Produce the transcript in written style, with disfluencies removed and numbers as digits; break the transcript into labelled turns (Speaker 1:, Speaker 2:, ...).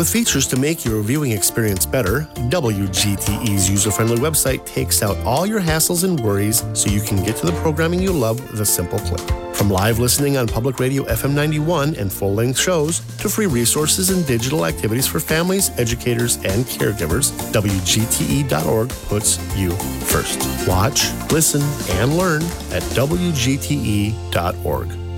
Speaker 1: With features to make your viewing experience better, WGTE's user-friendly website takes out all your hassles and worries so you can get to the programming you love with a simple click. From live listening on Public Radio FM 91 and full-length shows to free resources and digital activities for families, educators, and caregivers, WGTE.org puts you first. Watch, listen, and learn at WGTE.org.